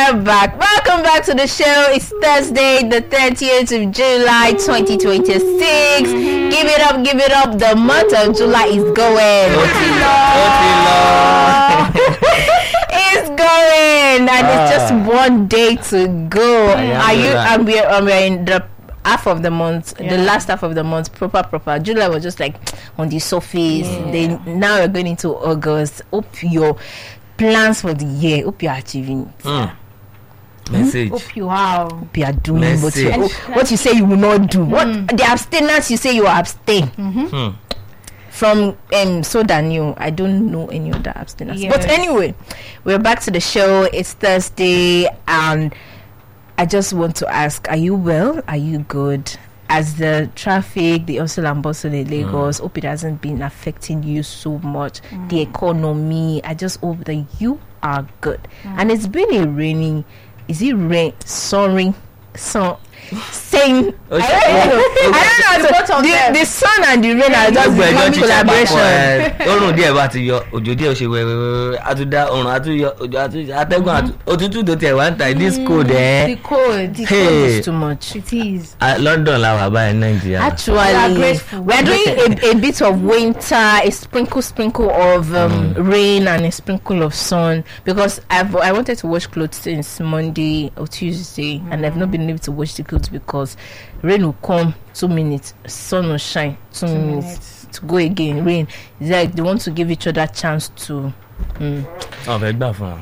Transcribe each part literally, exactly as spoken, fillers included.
are back. Welcome back to the show. It's Thursday, the thirtieth of July, twenty twenty-six. Give it up, give it up. The month of July is going. It's going, and uh, it's just one day to go. Are you? And we're, and we're in the half of the month, yeah. the last half of the month, proper, proper. July was just like on the surface. Yeah. Then now we're going into August. Hope your plans for the year, hope you're achieving it. Mm. Message. Hope you are. Hope you are doing what you, what you say you will not do. Mm. What the abstinence you say you are abstain. Mm-hmm. Mm. From um, Soda New, I don't know any other abstinence. Yes. But anyway, we're back to the show. It's Thursday, and I just want to ask: are you well? Are you good? As the traffic, the hustle and bustle in Lagos, mm. hope it hasn't been affecting you so much. Mm. The economy, I just hope that you are good. Mm. And it's been a rainy, is it rain, soaring, sun, same. Okay. I don't know. I don't know. So the, the sun and the rain are just becoming collaboration. Orun díẹ̀ bá ti yọ, òjò díẹ̀ ó ṣe wẹ́wẹ́wẹ́, àtúndá orun àtúyọ, òjò àtúyọ, atẹ́gùn òtútù tó tẹ̀ wá ń ta this cold eh. The cold, the cold is too much. It is. Uh, London la wà báyìí Nigeria. Actually, we are doing a, a bit of winter, a sprinkle sprinkle of um, mm. rain and a sprinkle of sun, because I've I wanted to wash clothes since Monday or Tuesday, mm. and I've not been able to wash the clothes because rain will come two minutes, sun will shine two, two minutes, minutes to go again. Rain. It's like they want to give each other a chance to. Mm. Oh, very bad for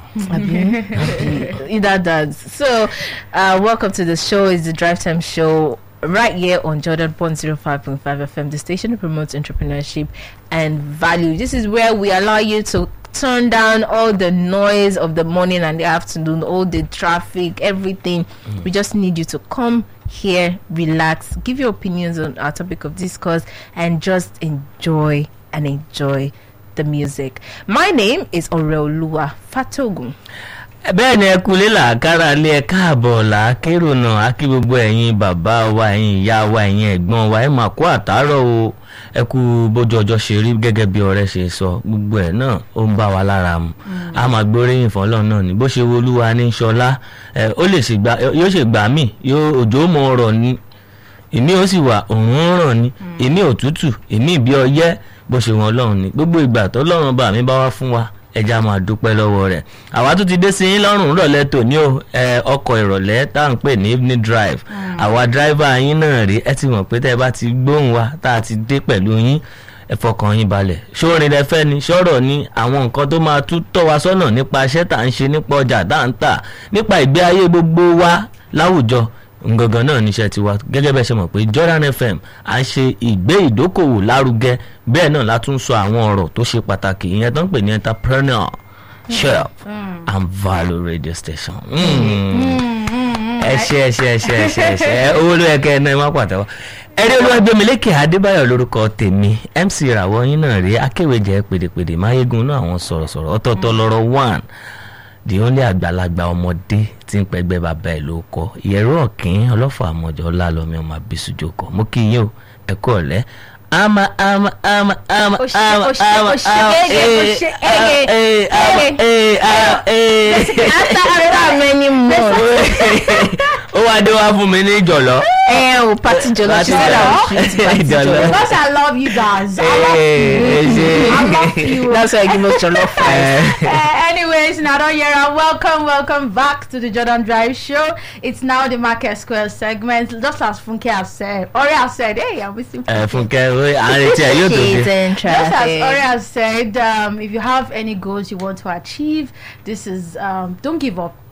either that. So, uh, welcome to the show. It's the Drive Time Show right here on Jordan one oh five point five F M, the station that promotes entrepreneurship and value. This is where we allow you to turn down all the noise of the morning and the afternoon, all the traffic, everything. Mm. We just need you to come here, relax, give your opinions on our topic of discourse, and just enjoy and enjoy the music. My name is Oreoluwa Fatogun. Bẹ́ẹ̀ ni ẹ kúlé làákàrà lé ẹ káàbọ̀ làákérò náà á kí gbogbo ẹ̀yin bàbá wa ẹ̀yin ìyá wa ẹ̀yin ẹ̀gbọ́n wa ẹ máa kó àtàárọ̀ o ẹ kú bójú ọjọ́ ṣe rí gẹ́gẹ́ bí ọ̀rẹ́ ṣe sọ gbogbo ẹ̀ náà ó ń bá wa lára mu a máa gbóríyìn fún Ọlọ́run náà ni bó ṣe wo Olúwa ní ṣọlá ẹ ó lè ṣègbà yóò ṣègbà mí yóò òjò mọ ọ̀rọ̀ ni èmi ó sì wà òórùn ràn ni èmi òtútù èmi ìbí ọyẹ́ bó ṣe wọn Ọlọ́run ni gbogbo ìgbà tó Ọlọ́run bá mi bá wá fún wa ẹja máa dúpẹ́ lọ́wọ́ rẹ̀ àwa tó ti dé sí yín lọ́rùn rọ̀lẹ́ tòní o ọkọ̀ ìrọ̀lẹ́ tá à ń pè ní evening drive àwa driver yín náà rí ẹ ti mọ̀ pé tẹ́ ẹ bá ti gbóhùn wa tá a ti dé pẹ̀lú yín ẹ fọkàn yín balẹ̀ ṣórin lẹ fẹ́ ni ṣọ́rọ̀ ni àwọn nǹkan tó máa tún tọ́ wa sọ́nà nípa iṣẹ́ tá à ń ṣe nípa ọjà tá à ń tà nípa ìgbé ayé gbogbo wa láwùjọ ngangan náà níṣẹ́ tiwa gẹ́gẹ́ bẹ́ẹ̀ ṣe mọ̀ pé Jordan F M à ń ṣe ìgbé ìdókòwò lárugẹ bẹ́ẹ̀ náà látún sọ àwọn ọ̀rọ̀ tó ṣe pàtàkì ìyẹn tó ń pè ní entrepreneurship mm. and value radio station. ẹ ṣe ẹ ṣe ẹ ṣe ẹ ṣe ẹ ṣe owó ló yẹ kẹ́ ẹ náà ẹ má pàtẹ́wọ́. ẹ̀rí Olúwagbémilékè Adébáyọ̀ lórúkọ tèmi M C ìràwọ̀ yín náà rí akéwèjẹ́ pèdèpèdè máyégún náà àwọn sọ̀rọ̀sọ̀rọ̀ ọ̀tọ̀ọ̀tọ̀ lọ́rọ̀ one the only àgbàlagbà ọmọdé tí ń pẹgbẹ́ bàbá ẹ̀ ló kọ ìyẹ̀rọ ọ̀kín ọlọ́fọ̀ àmọ̀jọ́ ọlálọ́mí ọmọ àbísùjò kọ mú kí yín o ẹ kú ọ̀lẹ́ ama ama ama ama ama ama ó wá dé wá fún mi ní jọ̀lọ́. ẹ o party jọ̀lọ́ she said I was party jọ̀lọ́ because I love you guys. I love you. I love you. That's why I give us jollof fries. uh, anyways, Nadonyera, welcome, welcome back to the Jordan Drive Show. It's now the Market Square segment. Just as Funke has said, Ori has said, hey, I'm missing Funke. Uh, Funke, I tell you to Just as Ori has said, um, if you have any goals you want to achieve, this is um, don't give up.